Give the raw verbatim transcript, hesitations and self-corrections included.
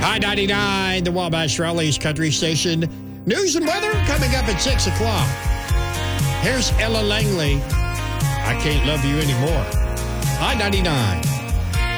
I ninety-nine, the Wabash Raleig's country station. News and weather coming up at six o'clock. Here's Ella Langley. I Can't Love You Anymore. I ninety-nine.